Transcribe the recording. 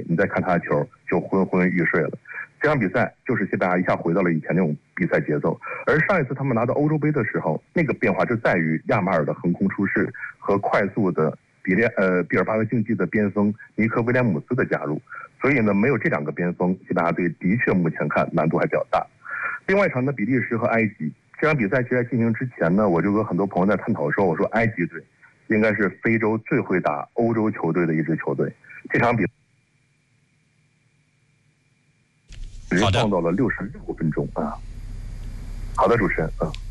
你再看他的球就昏昏欲睡了。这场比赛就是西班牙一下回到了以前那种比赛节奏，而上一次他们拿到欧洲杯的时候，那个变化就在于亚马尔的横空出世和快速的比尔巴鄂竞技的边锋尼克威廉姆斯的加入，所以呢，没有这两个边锋，西班牙队的确目前看难度还比较大。另外一场呢，比利时和埃及这场比赛其实在进行之前呢，我就和很多朋友在探讨说，我说埃及队应该是非洲最会打欧洲球队的一支球队，这场比赛只创造了66分钟啊。好的，主持人，